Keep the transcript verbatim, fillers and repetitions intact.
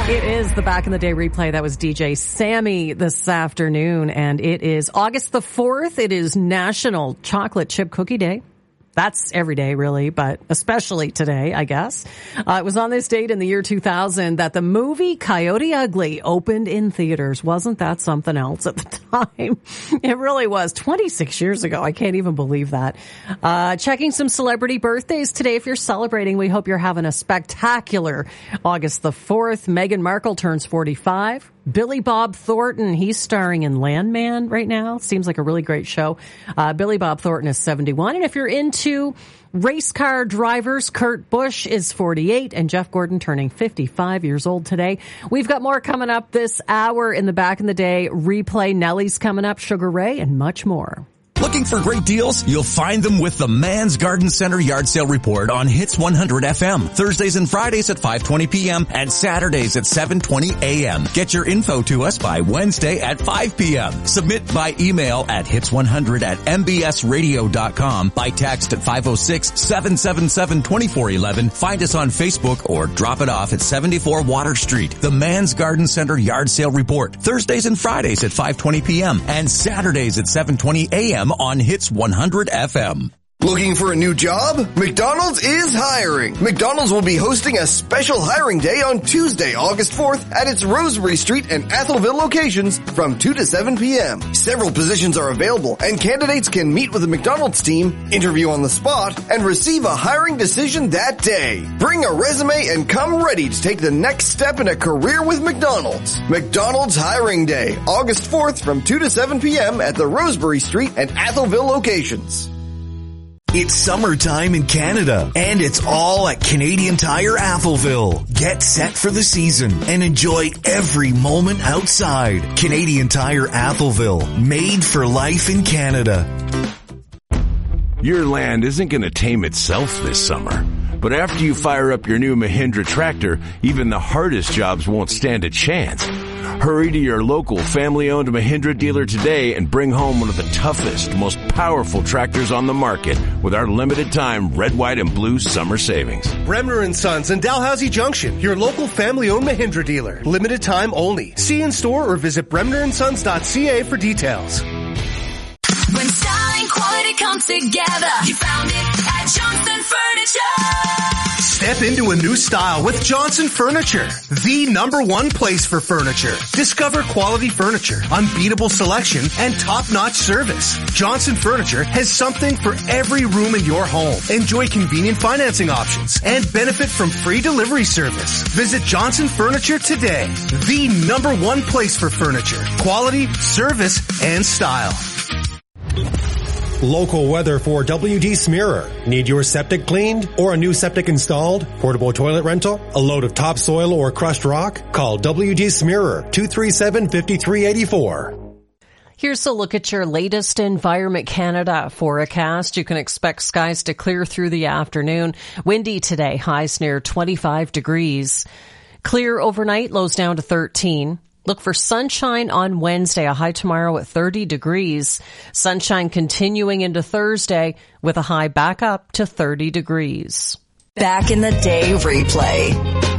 It is the Back in the Day replay. That was D J Sammy this afternoon, and it is August the fourth. It is National Chocolate Chip Cookie Day. That's every day, really, but especially today, I guess. Uh, it was on this date in the year two thousand that the movie Coyote Ugly opened in theaters. Wasn't that something else at the time? It really was. twenty-six years ago. I can't even believe that. Uh, checking some celebrity birthdays today. If you're celebrating, we hope you're having a spectacular August the fourth. Meghan Markle turns forty-five. Billy Bob Thornton, he's starring in Landman right now. Seems like a really great show. Uh, Billy Bob Thornton is seventy-one. And if you're into race car drivers, Kurt Busch is forty-eight and Jeff Gordon turning fifty-five years old today. We've got more coming up this hour in the Back in the Day replay. Nellie's coming up, Sugar Ray, and much more. Looking for great deals? You'll find them with the Man's Garden Center Yard Sale Report on Hits one hundred F M. Thursdays and Fridays at five twenty p.m. and Saturdays at seven twenty a.m. Get your info to us by Wednesday at five p.m. Submit by email at hits one hundred at m b s radio dot com, by text at five oh six, seven seven seven, two four one one. Find us on Facebook or drop it off at seventy-four Water Street. The Man's Garden Center Yard Sale Report. Thursdays and Fridays at five twenty p.m. and Saturdays at seven twenty a.m. on Hits one hundred F M. Looking for a new job? McDonald's is hiring. McDonald's will be hosting a special hiring day on Tuesday, August fourth at its Rosebery Street and Atholville locations from two to seven p.m. Several positions are available and candidates can meet with the McDonald's team, interview on the spot, and receive a hiring decision that day. Bring a resume and come ready to take the next step in a career with McDonald's. McDonald's Hiring Day, August fourth from two to seven p.m. at the Rosebery Street and Atholville locations. It's summertime in Canada, and it's all at Canadian Tire Atholville. Get set for the season and enjoy every moment outside. Canadian Tire Atholville, made for life in Canada. Your land isn't going to tame itself this summer. But after you fire up your new Mahindra tractor, even the hardest jobs won't stand a chance. Hurry to your local family-owned Mahindra dealer today and bring home one of the toughest, most powerful tractors on the market with our limited-time red, white, and blue summer savings. Bremner and Sons in Dalhousie Junction, your local family-owned Mahindra dealer. Limited time only. See in store or visit bremner and sons dot c a for details. When style and quality come together, you found it at Johnson Furniture. Step into a new style with Johnson Furniture, the number one place for furniture. Discover quality furniture, unbeatable selection, and top-notch service. Johnson Furniture has something for every room in your home. Enjoy convenient financing options and benefit from free delivery service. Visit Johnson Furniture today, the number one place for furniture, quality, service, and style. Local weather for W D Smearer. Need your septic cleaned or a new septic installed? Portable toilet rental? A load of topsoil or crushed rock? Call W D Smearer, two three seven, five three eight four. Here's a look at your latest Environment Canada forecast. You can expect skies to clear through the afternoon. Windy today, highs near twenty-five degrees. Clear overnight, lows down to thirteen. Look for sunshine on Wednesday, a high tomorrow at thirty degrees. Sunshine continuing into Thursday with a high back up to thirty degrees. Back in the Day replay.